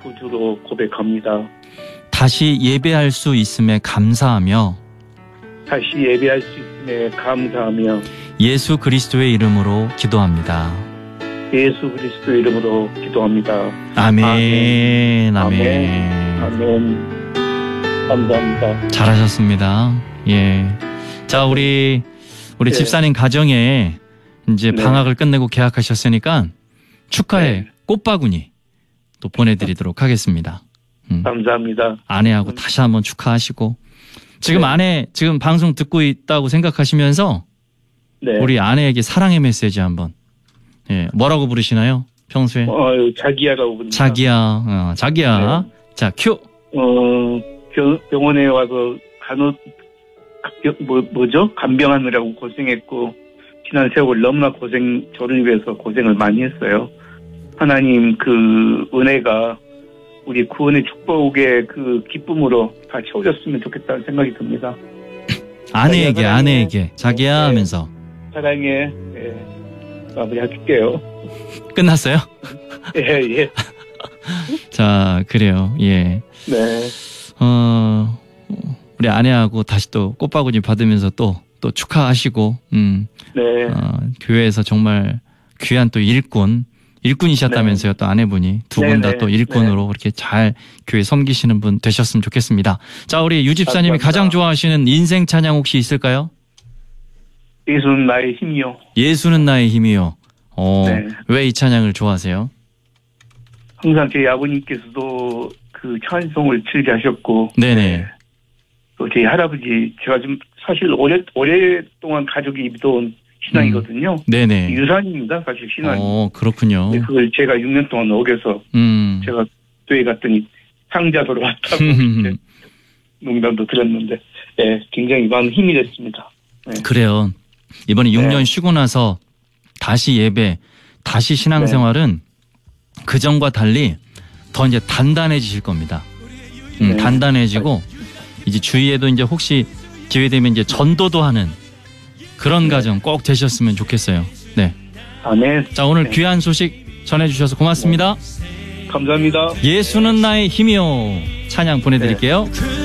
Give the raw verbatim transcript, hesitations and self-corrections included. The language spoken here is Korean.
구주로 고백합니다. 다시 예배할 수 있음에 감사하며 다시 예배할 수 있음에 감사하며 예수 그리스도의 이름으로 기도합니다. 예수 그리스도 이름으로 기도합니다. 아멘. 아멘. 아멘. 아멘. 감사합니다. 잘하셨습니다. 예. 자, 우리 우리 네. 집사님 가정에 이제 네. 방학을 끝내고 개학하셨으니까 축하해 네. 꽃바구니 또 보내드리도록 하겠습니다. 음. 감사합니다. 아내하고 다시 한번 축하하시고 지금 네. 아내 지금 방송 듣고 있다고 생각하시면서 네. 우리 아내에게 사랑의 메시지 한번. 예, 뭐라고 부르시나요? 평소에? 어, 자기야라고 부릅니다. 자기야, 어, 자기야. 네. 자, 큐. 어, 병, 병원에 와서 간호 간- 뭐 뭐죠? 간병하느라고 고생했고 지난 세월 너무나 고생 저를 위해서 고생을 많이 했어요. 하나님 그 은혜가 우리 구원의 축복의 그 기쁨으로 다 채워졌으면 좋겠다는 생각이 듭니다. 아내에게, 사랑해. 아내에게. 자기야 네. 하면서. 사랑해. 예. 마무리할게요. 끝났어요? 예, 예. 자, 그래요. 예. 네. 어, 우리 아내하고 다시 또 꽃바구니 받으면서 또, 또 축하하시고, 음, 네. 어, 교회에서 정말 귀한 또 일꾼, 일꾼이셨다면서요. 또 아내분이 두 분 다 네, 또 네. 일꾼으로 이렇게 잘 교회 섬기시는 분 되셨으면 좋겠습니다. 자, 우리 유집사님이 감사합니다. 가장 좋아하시는 인생 찬양 혹시 있을까요? 예수는 나의 힘이요. 예수는 나의 힘이요. 어, 네. 왜 이 찬양을 좋아하세요? 항상 제 아버님께서도 그 찬송을 즐겨 하셨고. 네네. 또 제 할아버지, 제가 좀 사실 오래, 오랫동안 가족이 믿어온 신앙이거든요. 네네. 유산입니다, 사실 신앙이. 어, 그렇군요. 근데 그걸 제가 육 년 동안 어겨서 음. 제가 교회 갔더니 상자도로 왔다고 이렇게 농담도 들었는데, 예, 굉장히 많은 힘이 됐습니다. 네. 그래요. 이번에 육 년 네. 쉬고 나서 다시 예배, 다시 신앙생활은 그전과 달리 더 이제 단단해지실 겁니다. 음, 네. 단단해지고 이제 주위에도 이제 혹시 기회 되면 이제 전도도 하는 그런 네. 가정 꼭 되셨으면 좋겠어요. 네. 아멘. 자, 오늘 네. 귀한 소식 전해주셔서 고맙습니다. 감사합니다. 예수는 나의 힘이요. 찬양 보내드릴게요.